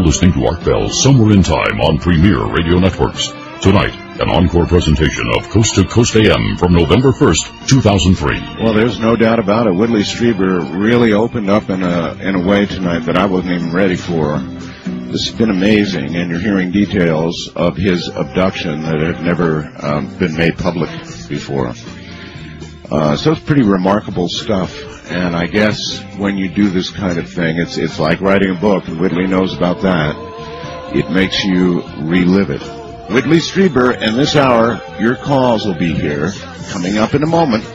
listening to Art Bell's Somewhere in Time on Premier Radio Networks. Tonight, an encore presentation of Coast to Coast AM from November 1st, 2003. Well, there's no doubt about it. Whitley Strieber really opened up in a way tonight that I wasn't even ready for. This has been amazing, and you're hearing details of his abduction that have never been made public before. So it's pretty remarkable stuff. And I guess when you do this kind of thing, it's like writing a book, and Whitley knows about that. It makes you relive it. Whitley Strieber, and this hour, your calls will be here coming up in a moment.